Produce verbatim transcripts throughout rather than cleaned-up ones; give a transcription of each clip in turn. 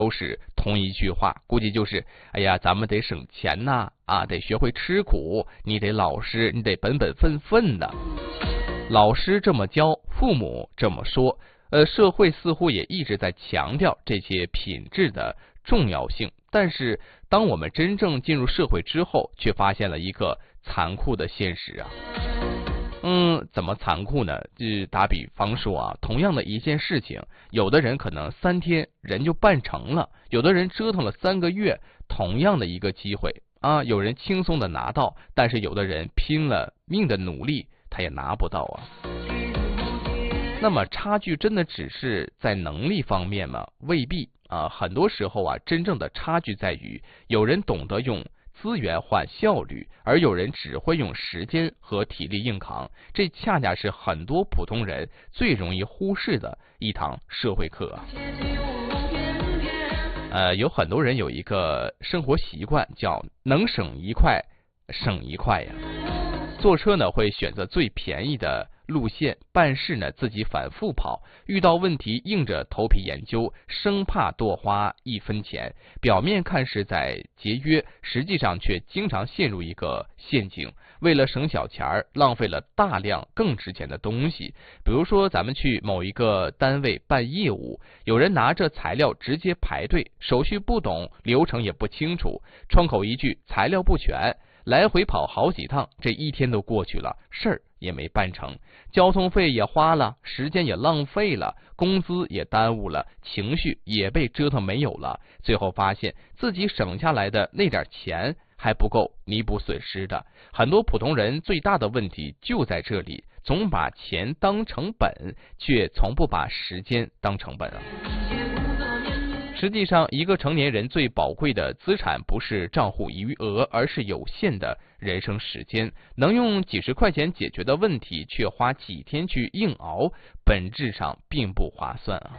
都是同一句话，估计就是哎呀，咱们得省钱呐，啊，得学会吃苦，你得老实，你得本本分分的。老师这么教，父母这么说，呃，社会似乎也一直在强调这些品质的重要性。但是，当我们真正进入社会之后，却发现了一个残酷的现实啊。嗯，怎么残酷呢？就打比方说啊，同样的一件事情，有的人可能三天人就办成了，有的人折腾了三个月，同样的一个机会啊，有人轻松的拿到，但是有的人拼了命的努力，他也拿不到啊。那么差距真的只是在能力方面吗？未必啊，很多时候啊，真正的差距在于有人懂得用资源换效率，而有人只会用时间和体力硬扛，这恰恰是很多普通人最容易忽视的一堂社会课啊。呃，有很多人有一个生活习惯叫能省一块省一块呀。坐车呢会选择最便宜的路线，办事呢自己反复跑，遇到问题硬着头皮研究，生怕多花一分钱。表面看是在节约，实际上却经常陷入一个陷阱，为了省小钱儿，浪费了大量更值钱的东西。比如说咱们去某一个单位办业务，有人拿着材料直接排队，手续不懂，流程也不清楚，窗口一句材料不全，来回跑好几趟，这一天都过去了，事儿也没办成，交通费也花了，时间也浪费了，工资也耽误了，情绪也被折腾没有了，最后发现自己省下来的那点钱还不够弥补损失的。很多普通人最大的问题就在这里，总把钱当成本，却从不把时间当成本啊。实际上，一个成年人最宝贵的资产不是账户余额，而是有限的人生时间。能用几十块钱解决的问题，却花几天去硬熬，本质上并不划算啊。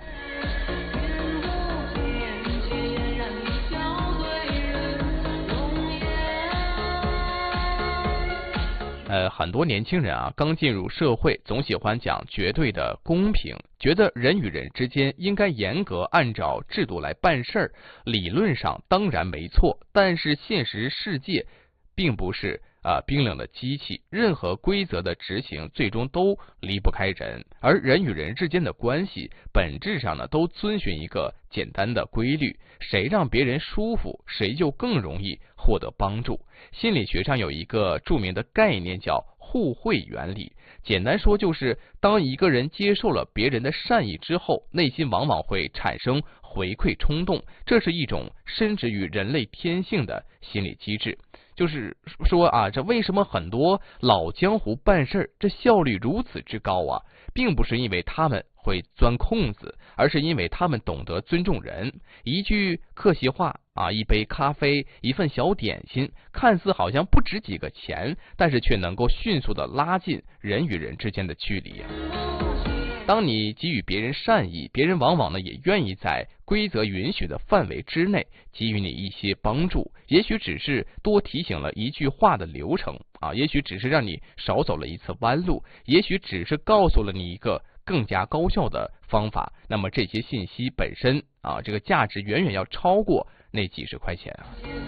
呃，很多年轻人啊，刚进入社会，总喜欢讲绝对的公平，觉得人与人之间应该严格按照制度来办事儿。理论上当然没错，但是现实世界并不是啊、呃、冰冷的机器，任何规则的执行最终都离不开人，而人与人之间的关系本质上呢，都遵循一个简单的规律，谁让别人舒服，谁就更容易获得帮助。心理学上有一个著名的概念叫互惠原理，简单说就是当一个人接受了别人的善意之后，内心往往会产生回馈冲动，这是一种深植于人类天性的心理机制。就是说啊，这为什么很多老江湖办事这效率如此之高啊，并不是因为他们会钻空子，而是因为他们懂得尊重人。一句客气话啊，一杯咖啡，一份小点心，看似好像不值几个钱，但是却能够迅速的拉近人与人之间的距离啊。当你给予别人善意，别人往往呢也愿意在规则允许的范围之内给予你一些帮助，也许只是多提醒了一句话的流程啊，也许只是让你少走了一次弯路，也许只是告诉了你一个更加高效的方法。那么这些信息本身啊，这个价值远远要超过那几十块钱啊。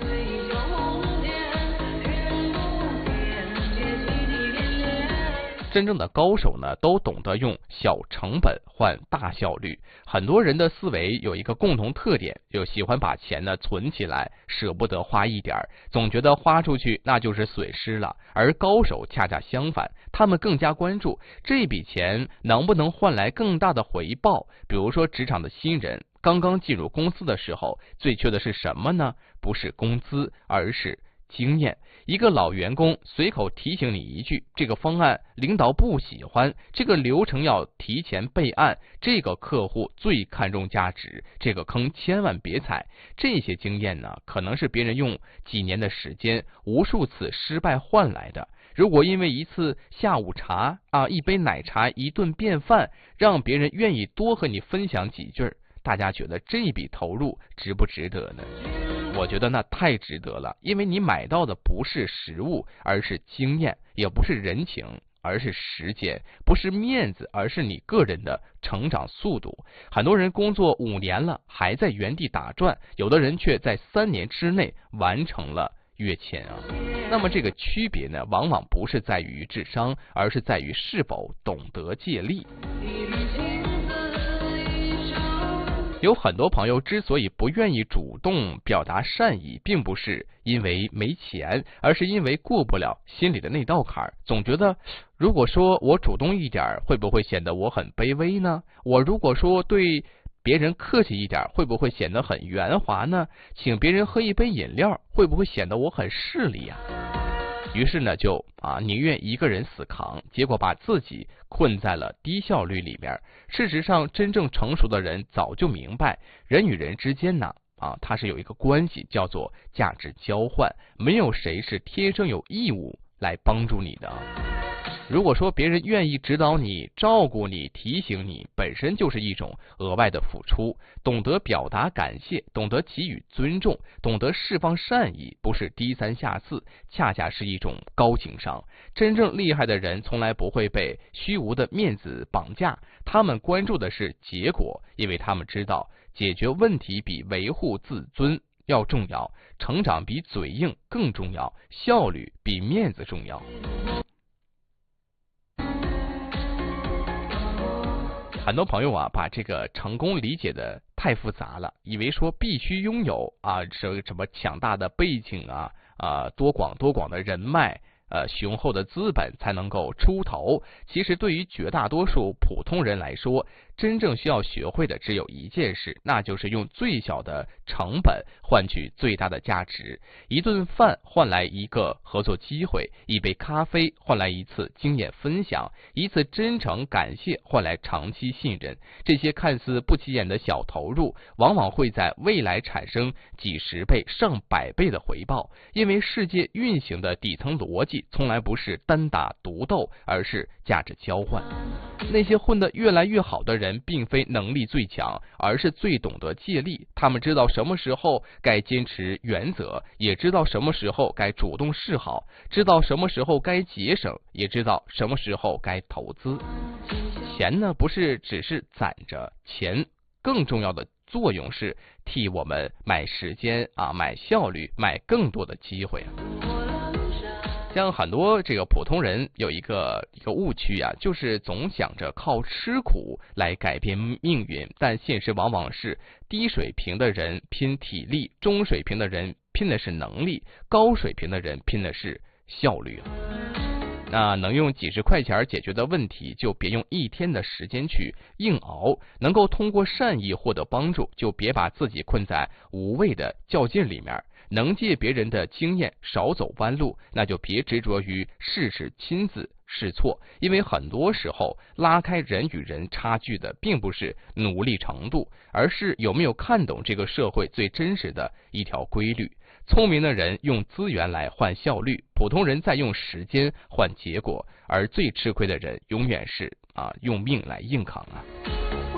真正的高手呢，都懂得用小成本换大效率。很多人的思维有一个共同特点，就喜欢把钱呢存起来，舍不得花一点，总觉得花出去那就是损失了。而高手恰恰相反，他们更加关注这笔钱能不能换来更大的回报。比如说职场的新人刚刚进入公司的时候，最缺的是什么呢？不是工资，而是经验。一个老员工随口提醒你一句，这个方案领导不喜欢，这个流程要提前备案，这个客户最看重价值，这个坑千万别踩。这些经验呢，可能是别人用几年的时间无数次失败换来的。如果因为一次下午茶啊，一杯奶茶，一顿便饭，让别人愿意多和你分享几句，大家觉得这笔投入值不值得呢？我觉得那太值得了，因为你买到的不是实物，而是经验，也不是人情而是时间；不是面子，而是你个人的成长速度。很多人工作五年了，还在原地打转，有的人却在三年之内完成了跃迁啊。那么这个区别呢，往往不是在于智商，而是在于是否懂得借力。有很多朋友之所以不愿意主动表达善意，并不是因为没钱，而是因为过不了心里的那道坎儿。总觉得如果说我主动一点，会不会显得我很卑微呢？我如果说对别人客气一点，会不会显得很圆滑呢？请别人喝一杯饮料，会不会显得我很势利呀？于是呢，就啊宁愿一个人死扛，结果把自己困在了低效率里面。事实上，真正成熟的人早就明白，人与人之间呢，啊，它是有一个关系，叫做价值交换。没有谁是天生有义务来帮助你的。如果说别人愿意指导你、照顾你、提醒你，本身就是一种额外的付出。懂得表达感谢，懂得给予尊重，懂得释放善意，不是低三下四，恰恰是一种高情商。真正厉害的人从来不会被虚无的面子绑架，他们关注的是结果，因为他们知道解决问题比维护自尊要重要，成长比嘴硬更重要，效率比面子重要。很多朋友啊，把这个成功理解的太复杂了，以为说必须拥有啊什什么强大的背景啊啊多广多广的人脉，呃雄厚的资本才能够出头。其实对于绝大多数普通人来说，真正需要学会的只有一件事，那就是用最小的成本换取最大的价值。一顿饭换来一个合作机会，一杯咖啡换来一次经验分享，一次真诚感谢换来长期信任。这些看似不起眼的小投入，往往会在未来产生几十倍、上百倍的回报。因为世界运行的底层逻辑从来不是单打独斗，而是价值交换。那些混得越来越好的人，并非能力最强，而是最懂得借力。他们知道什么时候该坚持原则，也知道什么时候该主动示好，知道什么时候该节省，也知道什么时候该投资。钱呢，不是只是攒着，钱更重要的作用是替我们买时间啊，买效率，买更多的机会。像很多这个普通人有一个一个误区啊，就是总想着靠吃苦来改变命运，但现实往往是低水平的人拼体力，中水平的人拼的是能力，高水平的人拼的是效率。那能用几十块钱解决的问题，就别用一天的时间去硬熬；能够通过善意获得帮助，就别把自己困在无谓的较劲里面。能借别人的经验，少走弯路，那就别执着于事事亲自试错，因为很多时候拉开人与人差距的并不是努力程度，而是有没有看懂这个社会最真实的一条规律。聪明的人用资源来换效率，普通人在用时间换结果，而最吃亏的人永远是啊用命来硬扛啊。